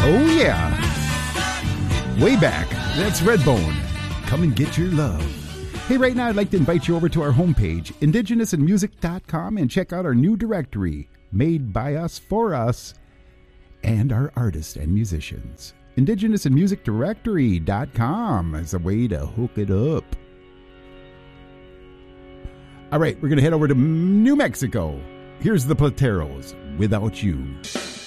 Oh, yeah. Way back. That's Redbone. Come and get your love. Hey, right now I'd like to invite you over to our homepage, indigenousandmusic.com, and check out our new directory, made by us, for us, and our artists and musicians. Indigenousandmusicdirectory.com is a way to hook it up. All right, we're going to head over to New Mexico. Here's the Plateros, Without You.